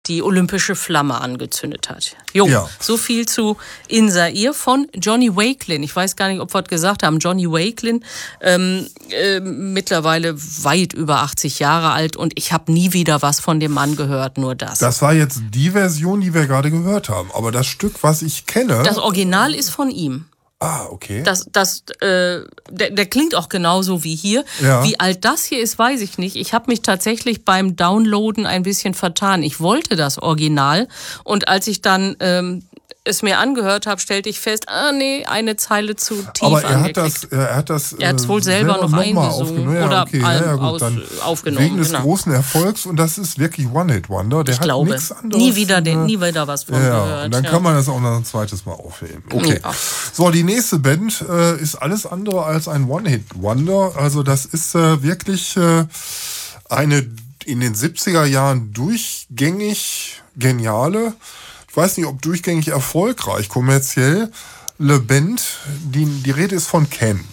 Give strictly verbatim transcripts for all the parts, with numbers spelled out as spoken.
die olympische Flamme angezündet hat. Jo, ja. So viel zu In Zaire von Johnny Wakelin. Ich weiß gar nicht, ob wir es gesagt haben. Johnny Wakelin, ähm, äh, mittlerweile weit über achtzig Jahre alt und ich habe nie wieder was von dem Mann gehört, nur das. Das war jetzt die Version, die wir gerade gehört haben. Aber das Stück, was ich kenne... Das Original ist von ihm. Ah, okay. Das, das, äh, der, der klingt auch genauso wie hier. Ja. Wie alt das hier ist, weiß ich nicht. Ich habe mich tatsächlich beim Downloaden ein bisschen vertan. Ich wollte das Original und als ich dann ähm, es mir angehört habe, stellte ich fest, ah nee, eine Zeile zu tief Aber er hat angeklickt. das, er hat das Er hat es wohl selber, selber noch, noch eingesungen ja, oder okay, ja, ja, gut, aus, dann aufgenommen. Wegen des genau. großen Erfolgs und das ist wirklich One-Hit-Wonder. Der ich hat glaube, nichts anderes. nie wieder, den, nie wieder was von ja, gehört. Und dann ja. kann man das auch noch ein zweites Mal aufheben. Okay. Ja. So, die nächste Band äh, ist alles andere als ein One-Hit-Wonder. Also das ist äh, wirklich äh, eine in den siebziger Jahren durchgängig geniale, ich weiß nicht, ob durchgängig erfolgreich, kommerziell, Le Band, die, die Rede ist von Ken.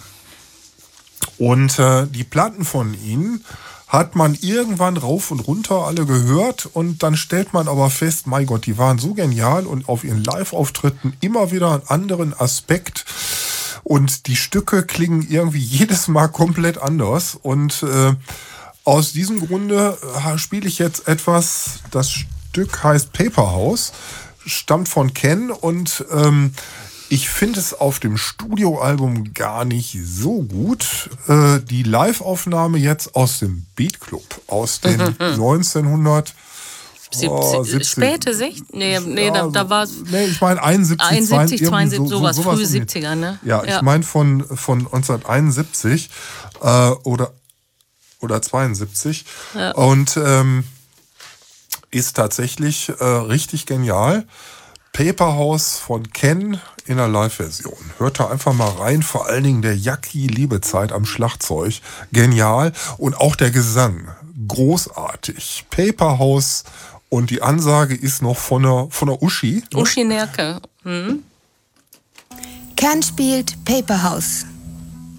Und äh, die Platten von ihnen hat man irgendwann rauf und runter alle gehört und dann stellt man aber fest, mein Gott, die waren so genial und auf ihren Live-Auftritten immer wieder einen anderen Aspekt und die Stücke klingen irgendwie jedes Mal komplett anders und äh, aus diesem Grunde äh, spiele ich jetzt etwas, das Stück heißt Paper House, stammt von Ken und ähm, ich finde es auf dem Studioalbum gar nicht so gut. Äh, die Live-Aufnahme jetzt aus dem Beat Club aus den neunzehnhundert Oh, späte sechzig? Nee, nee ja, da, da war es. Nee, ich meine einundsiebzig, einundsiebzig, zweiundsiebzig, so, sowas, sowas frühe um siebziger, ne? Ja, ja. ich meine von, von neunzehnhunderteinundsiebzig äh, oder, oder zweiundsiebzig. Ja. Und ähm, ist tatsächlich äh, richtig genial. Paper House von Ken in der Live-Version. Hört da einfach mal rein, vor allen Dingen der Jackie Liebezeit am Schlagzeug. Genial. Und auch der Gesang. Großartig. Paper House und die Ansage ist noch von der, von der Uschi. Uschi Nerke. Mhm. Ken spielt Paper House.